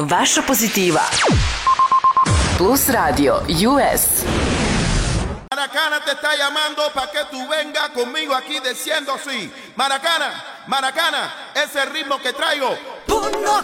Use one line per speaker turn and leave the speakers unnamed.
vaša pozitiva. Plus Radio US.
Maracana te está llamando para que tú vengas conmigo aquí diciendo así. Maracana, Maracana, ese ritmo que traigo.
Uno